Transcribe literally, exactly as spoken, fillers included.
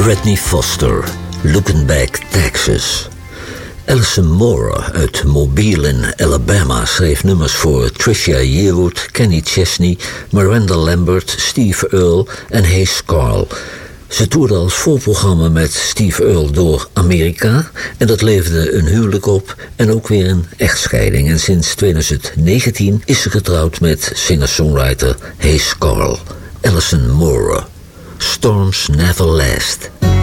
Redney Foster, Looking Back, Texas. Alison Moore uit Mobile in Alabama schreef nummers voor Tricia Yearwood, Kenny Chesney, Miranda Lambert, Steve Earle en Hayes Carll. Ze toerde als voorprogramma met Steve Earle door Amerika en dat leverde een huwelijk op en ook weer een echtscheiding. En sinds twintig negentien is ze getrouwd met singer-songwriter Hayes Carll. Alison Moore, Storms Never Last.